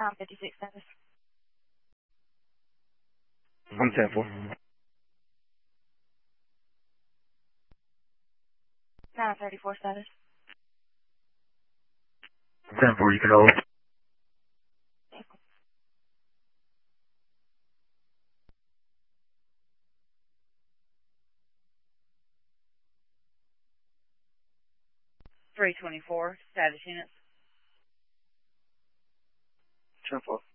Com 56 status. 110-4. 934 status. 110-4, you can hold. Three 24 status units. 10-4.